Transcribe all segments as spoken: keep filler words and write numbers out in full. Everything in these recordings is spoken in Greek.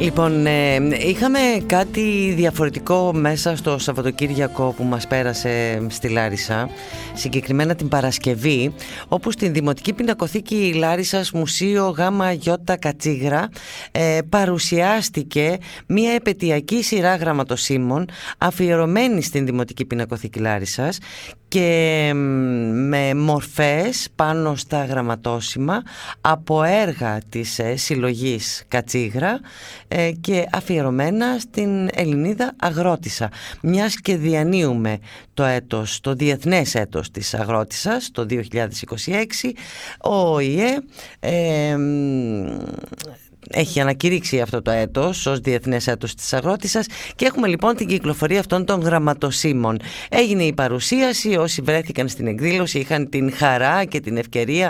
Λοιπόν, ε, είχαμε κάτι διαφορετικό μέσα στο Σαββατοκύριακο που μας πέρασε στη Λάρισα, συγκεκριμένα την Παρασκευή, όπου στην Δημοτική Πινακοθήκη Λάρισσας Μουσείο Γάμα Γιώτα Κατσίγρα ε, παρουσιάστηκε μια επετειακή σειρά γραμματοσύμων αφιερωμένη στην Δημοτική Πινακοθήκη Λάρισσας και με μορφές πάνω στα γραμματόσημα από έργα της συλλογής Κατσίγρα και αφιερωμένα στην Ελληνίδα αγρότισσα. Μιας και διανύουμε το έτος, το διεθνές έτος της αγρότισσας, το δύο χιλιάδες είκοσι έξι, ο ΟΗΕ ε, έχει ανακηρύξει αυτό το έτος ως διεθνές έτος της αγρότισσας και έχουμε λοιπόν την κυκλοφορία αυτών των γραμματοσύμων. Έγινε η παρουσίαση, όσοι βρέθηκαν στην εκδήλωση είχαν την χαρά και την ευκαιρία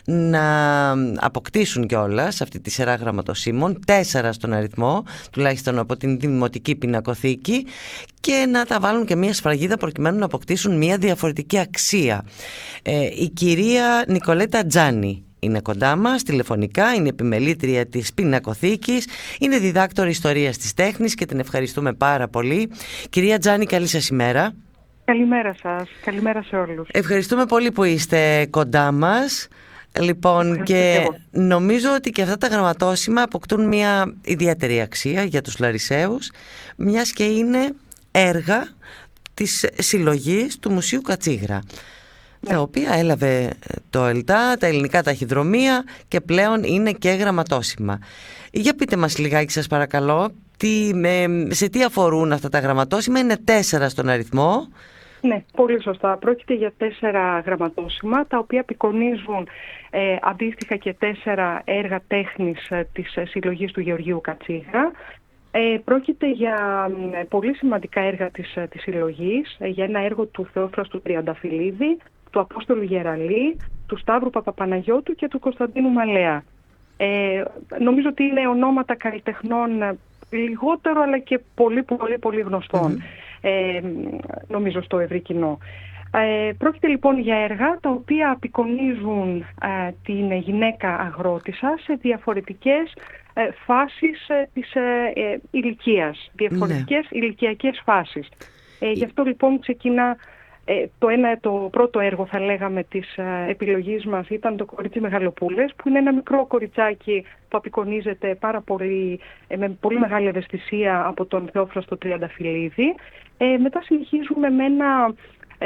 να αποκτήσουν κιόλας αυτή τη σειρά γραμματοσύμων, τέσσερα στον αριθμό, τουλάχιστον από την Δημοτική Πινακοθήκη, και να τα βάλουν και μια σφραγίδα προκειμένου να αποκτήσουν μια διαφορετική αξία. Ε, η κυρία Νικολέτα Τζάνη είναι κοντά μας τηλεφωνικά, είναι επιμελήτρια της Πινακοθήκης, είναι διδάκτορ ιστορίας της τέχνης και την ευχαριστούμε πάρα πολύ. Κυρία Τζάνη, καλή σας ημέρα. Καλημέρα σας, καλημέρα σε όλους. Ευχαριστούμε πολύ που είστε κοντά μας. Λοιπόν, και νομίζω ότι και αυτά τα γραμματόσημα αποκτούν μια ιδιαίτερη αξία για τους Λαρισαίους, μιας και είναι έργα της συλλογής του Μουσείου Κατσίγρα, τα οποία έλαβε το ΕΛΤΑ, τα ελληνικά ταχυδρομεία, και πλέον είναι και γραμματόσημα. Για πείτε μας λιγάκι σας παρακαλώ, τι, σε τι αφορούν αυτά τα γραμματόσημα. Είναι τέσσερα στον αριθμό. Ναι, πολύ σωστά. Πρόκειται για τέσσερα γραμματόσημα, τα οποία απεικονίζουν ε, αντίστοιχα και τέσσερα έργα τέχνης ε, της ε, συλλογής του Γεωργίου Κατσίγρα. Ε, πρόκειται για ε, πολύ σημαντικά έργα της, ε, της συλλογής, ε, για ένα έργο του Θεόφραστου Τριανταφυλλίδη, του Απόστολου Γεραλή, του Σταύρου Παπαπαναγιώτου και του Κωνσταντίνου Μαλέα. Ε, νομίζω ότι είναι ονόματα καλλιτεχνών ε, λιγότερο αλλά και πολύ πολύ πολύ γνωστών, mm-hmm. ε, νομίζω στο ευρύ κοινό. Ε, πρόκειται λοιπόν για έργα τα οποία απεικονίζουν ε, την γυναίκα αγρότισσα σε διαφορετικές ε, φάσεις ε, της ε, ε, ηλικίας, διαφορετικές ναι. ηλικιακές φάσεις. Ε, γι' αυτό λοιπόν ξεκινά ε, το, ένα, το πρώτο έργο, θα λέγαμε, της ε, επιλογής μας ήταν το Κορίτσι Μεγαλοπούλες, που είναι ένα μικρό κοριτσάκι που απεικονίζεται πάρα πολύ, ε, με πολύ μεγάλη ευαισθησία από τον Θεόφραστο Τριανταφυλλίδη. Ε, μετά συνεχίζουμε με ένα...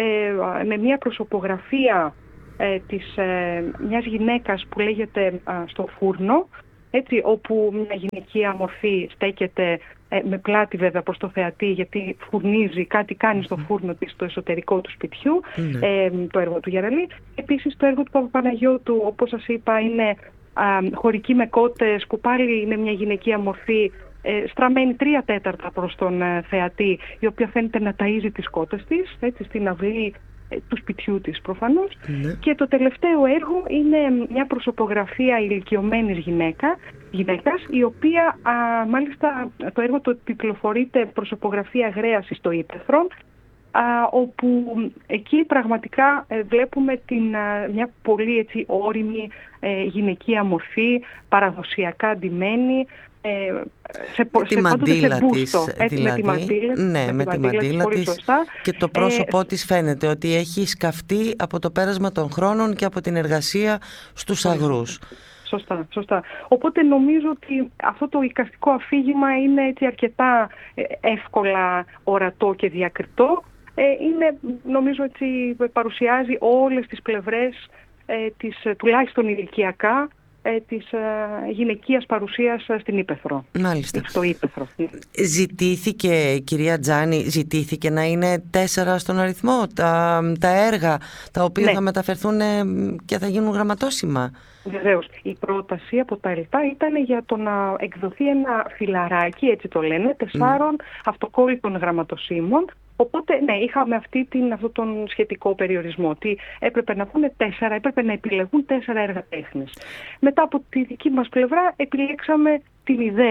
με μια προσωπογραφία ε, της, ε, μιας γυναίκας που λέγεται ε, στο φούρνο, έτσι, όπου μια γυναικεία μορφή στέκεται ε, με πλάτη βέβαια προς το θεατή, γιατί φουρνίζει, κάτι κάνει στο φούρνο της, στο εσωτερικό του σπιτιού, mm. ε, το έργο του Γεραλή. Επίσης το έργο του Παπαπαναγιώτου, όπως σας είπα, είναι ε, χωρική με κότες, που πάλι είναι μια γυναικεία μορφή, στραμμένη τρία τέταρτα προς τον ε, θεατή, η οποία φαίνεται να ταΐζει τις κότες της, έτσι, στην αυλή ε, του σπιτιού της προφανώς. Ναι. Και το τελευταίο έργο είναι μια προσωπογραφία ηλικιωμένης γυναίκα, γυναίκας, η οποία α, μάλιστα το έργο το τυπλοφορείται προσωπογραφία γρέασης στο ύπαιθρο, α, όπου εκεί πραγματικά ε, βλέπουμε την, α, μια πολύ έτσι όριμη ε, γυναικεία μορφή, παραδοσιακά ντυμένη, Ε, σε, με τη μαντήλα της, έτσι, δηλαδή, με τη μαντήλα, ναι, με τη μαντήλα της, και το πρόσωπό ε, της φαίνεται ότι έχει σκαφτεί από το πέρασμα των χρόνων και από την εργασία στους αγρούς. Σωστά, σωστά. Οπότε νομίζω ότι αυτό το εικαστικό αφήγημα είναι έτσι αρκετά εύκολα ορατό και διακριτό. Ε, είναι, νομίζω, έτσι, παρουσιάζει όλες τις πλευρές ε, της, τουλάχιστον ηλικιακά, της uh, γυναικείας παρουσίας στην ύπαιθρο. Μάλιστα. Στο ύπαιθρο. Ζητήθηκε, κυρία Τζάνη, ζητήθηκε να είναι τέσσερα στον αριθμό τα, τα έργα τα οποία ναι. θα μεταφερθούν και θα γίνουν γραμματόσημα. Βεβαίως. Η πρόταση από τα ΕΛΤΑ ήταν για το να εκδοθεί ένα φιλαράκι, έτσι το λένε, τεσσάρων mm. αυτοκόλλητων γραμματοσύμων. Οπότε, ναι, είχαμε αυτή την, αυτόν τον σχετικό περιορισμό, ότι έπρεπε να βγουν τέσσερα, έπρεπε να επιλεγούν τέσσερα έργα τέχνης. Μετά από τη δική μας πλευρά επιλέξαμε την ιδέα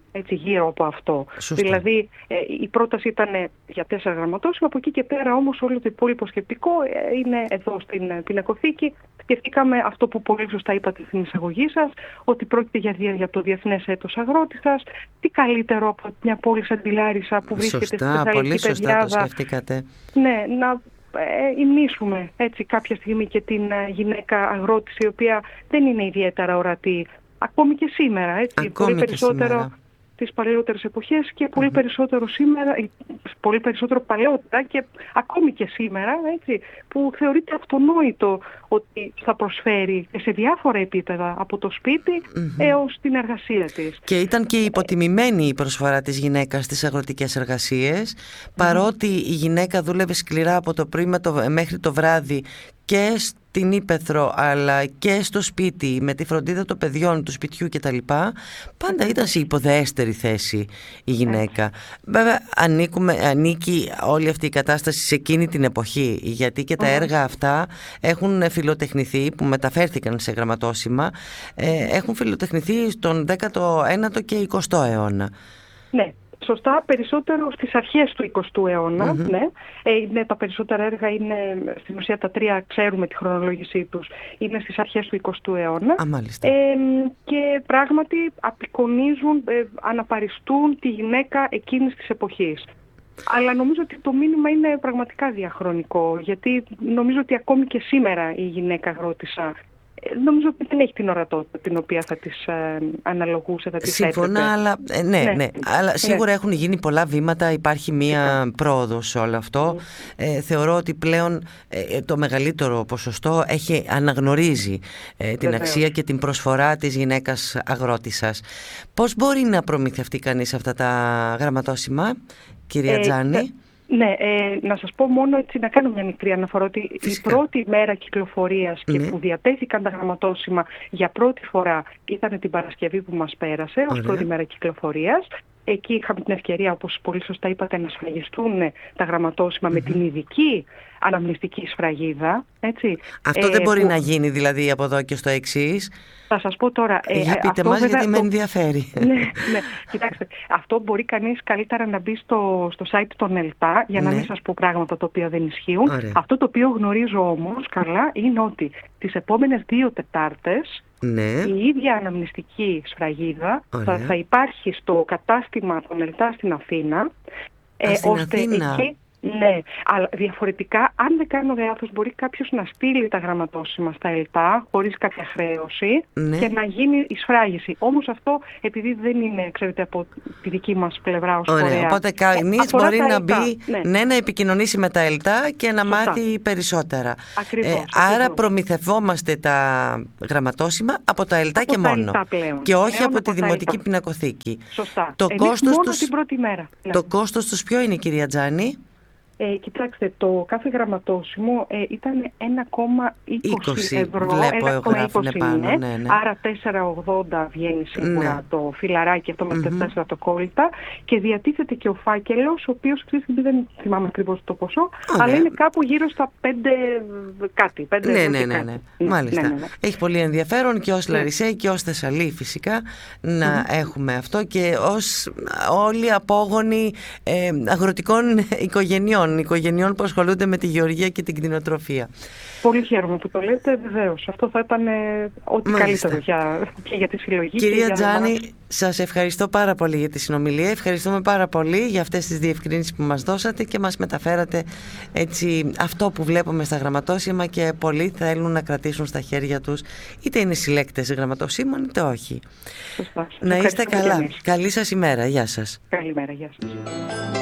έτσι, γύρω από αυτό. Σωστά. Δηλαδή ε, η πρόταση ήταν για τέσσερα γραμματόσημα, από εκεί και πέρα όμως όλο το υπόλοιπο σκεπτικό ε, είναι εδώ στην πινακοθήκη. Σκεφτήκαμε αυτό που πολύ σωστά είπατε στην εισαγωγή σας, ότι πρόκειται για, για το Διεθνές Έτος Αγρότισσας. Τι καλύτερο από μια πόλη σαν τη Λάρισα που βρίσκεται στη Θεσσαλονίκη Πεδιάδα. Το σκεφτήκατε. Ναι, να ε, ημνήσουμε έτσι κάποια στιγμή και την ε, γυναίκα αγρότηση, η οποία δεν είναι ιδιαίτερα ορατή, ακόμη και σήμερα. Έτσι, ακόμη πολύ και περισσότερο σήμερα. Τις παλαιότερες εποχές και πολύ mm-hmm. περισσότερο σήμερα, πολύ περισσότερο παλαιότερα και ακόμη και σήμερα, έτσι, που θεωρείται αυτονόητο ότι θα προσφέρει σε διάφορα επίπεδα, από το σπίτι mm-hmm. έως την εργασία της. Και ήταν και υποτιμημένη η προσφορά της γυναίκας στις αγροτικές εργασίες, mm-hmm. παρότι η γυναίκα δούλευε σκληρά από το πρωί μέχρι το βράδυ και στην ύπαιθρο αλλά και στο σπίτι με τη φροντίδα των παιδιών, του σπιτιού κτλ. Πάντα ήταν σε υποδεέστερη θέση η γυναίκα. Βέβαια ανήκουμε, ανήκει όλη αυτή η κατάσταση σε εκείνη την εποχή, γιατί και τα έργα αυτά έχουν φιλοτεχνηθεί, που μεταφέρθηκαν σε γραμματόσημα, έχουν φιλοτεχνηθεί στον δέκατο ένατο και εικοστό αιώνα. Ναι. Σωστά, περισσότερο στις αρχές του εικοστού αιώνα. Mm-hmm. Ναι. Ε, είναι, τα περισσότερα έργα είναι, στην ουσία τα τρία ξέρουμε τη χρονολόγησή τους, είναι στις αρχές του εικοστού αιώνα. Α, μάλιστα. Ε, και πράγματι απεικονίζουν, ε, αναπαριστούν τη γυναίκα εκείνης της εποχής. Αλλά νομίζω ότι το μήνυμα είναι πραγματικά διαχρονικό, γιατί νομίζω ότι ακόμη και σήμερα η γυναίκα αγρότησα νομίζω ότι δεν έχει την ορατότητα την οποία θα της ε, αναλογούσε, θα της Σύμφωνα, έπρεπε. αλλά, ε, ναι, ναι, ναι, αλλά σίγουρα ναι. έχουν γίνει πολλά βήματα, υπάρχει μία yeah. πρόοδος σε όλο αυτό. Mm. Ε, θεωρώ ότι πλέον ε, το μεγαλύτερο ποσοστό έχει, αναγνωρίζει ε, την Βεβαίως. αξία και την προσφορά της γυναίκας αγρότισσας. Πώς μπορεί να προμηθευτεί κανείς αυτά τα γραμματόσημα, κυρία ε, Τζάνη? Ε, Ναι, ε, να σας πω μόνο έτσι, να κάνω μια μικρή αναφορά ότι Φυσικά. η πρώτη μέρα κυκλοφορίας και ναι. που διατέθηκαν τα γραμματόσημα για πρώτη φορά ήταν την Παρασκευή που μας πέρασε, ως πρώτη μέρα κυκλοφορίας. Εκεί είχαμε την ευκαιρία, όπως πολύ σωστά είπατε, να σφραγιστούν τα γραμματόσημα mm-hmm. με την ειδική αναμνηστική σφραγίδα. Έτσι. Αυτό ε, δεν μπορεί που... να γίνει δηλαδή από εδώ και στο εξής. Θα σας πω τώρα... Ε, Για πείτε μας, γιατί το... με ενδιαφέρει. ναι, ναι, κοιτάξτε, αυτό μπορεί κανείς καλύτερα να μπει στο, στο site των ΕΛΤΑ, για να ναι. μην σας πω πράγματα τα οποία δεν ισχύουν. Ωραία. Αυτό το οποίο γνωρίζω όμως καλά είναι ότι τις επόμενες δύο Τετάρτες ναι. η ίδια αναμνηστική σφραγίδα θα, θα υπάρχει στο κατάστημα των ΕΛΤΑ στην Αθήνα. Α, ε, στην ώστε Αθήνα. Εκεί, ναι, αλλά διαφορετικά, αν δεν κάνω λάθος, μπορεί κάποιος να στείλει τα γραμματόσημα στα ΕΛΤΑ χωρίς κάποια χρέωση ναι. και να γίνει η σφράγιση. Όμως αυτό, επειδή δεν είναι, ξέρετε, από τη δική μας πλευρά ως Ωραία, φορέα. Οπότε κανείς μπορεί να μπει, ναι. ναι, να επικοινωνήσει με τα ΕΛΤΑ και να Σωστά. μάθει περισσότερα. Ακριβώς, ε, άρα ακριβώς. προμηθευόμαστε τα γραμματόσημα από τα ΕΛΤΑ από και τα μόνο. Πλέον. Και όχι πλέον από, από τη Δημοτική ΕΛΤΑ. Πινακοθήκη. Σωστά. Το Εμείς κόστος μόνο τους, την πρώτη μέρα. Το κόστος τους ποιο είναι, κυρία Τζάνη? Ε, κοιτάξτε, το κάθε γραμματόσημο ε, ήταν ένα κόμμα είκοσι ευρώ, βλέπω, ένα κόμμα είκοσι πάνω, είναι, ναι, ναι. άρα τέσσερα ογδόντα βγαίνει σίγουρα ναι. το φιλαράκι αυτό με mm-hmm. τέσσερα το κόλλητα και διατίθεται και ο φάκελος, ο οποίος δεν θυμάμαι ακριβώς το ποσό, Ωραία. αλλά είναι κάπου γύρω στα πέντε κάτι. πέντε ναι, ναι, ναι, ναι, ναι. Μάλιστα. Ναι, ναι, ναι. Έχει πολύ ενδιαφέρον και ως ναι. Λαρισαίοι και ως Θεσσαλοί φυσικά να mm-hmm. έχουμε αυτό και ως όλοι απόγονοι ε, αγροτικών οικογενειών. οικογενειών που ασχολούνται με τη γεωργία και την κτηνοτροφία. Πολύ χαίρομαι που το λέτε, βεβαίως. Αυτό θα ήταν ε, ό,τι Μάλιστα. καλύτερο για, και για τη συλλογή. Κυρία και Τζάνη, για σας ευχαριστώ πάρα πολύ για τη συνομιλία. Ευχαριστούμε πάρα πολύ για αυτές τις διευκρινήσεις που μας δώσατε και μας μεταφέρατε έτσι, αυτό που βλέπουμε στα γραμματόσημα και πολλοί θέλουν να κρατήσουν στα χέρια τους, είτε είναι συλλέκτες γραμματοσύμων είτε όχι. Σωστά. Να είστε καλά. Καλή σας ημέρα. Γεια σας. Καλημέρα. Γεια σας.